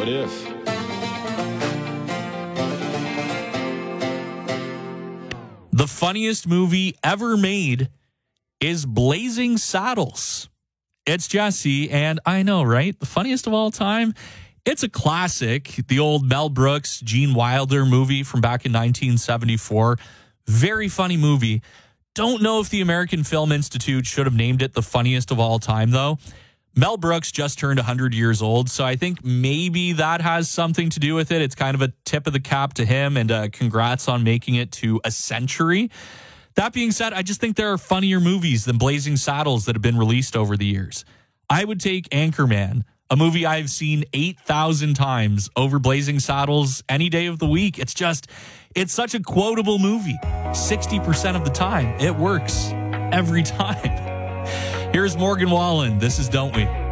What if? The funniest movie ever made is Blazing Saddles. It's Jesse, and I know, right? The funniest of all time. It's a classic, the old Mel Brooks, Gene Wilder movie from back in 1974. Very funny movie. Don't know if the American Film Institute should have named it the funniest of all time, though. Mel Brooks just turned 100 years old, so I think maybe that has something to do with it. It's kind of a tip of the cap to him, and congrats on making it to a century. That being said, I just think there are funnier movies than Blazing Saddles that have been released over the years. I would take Anchorman, a movie I've seen 8,000 times, over Blazing Saddles any day of the week. It's such a quotable movie. 60% of the time, it works every time. Here's Morgan Wallen. This is Don't We?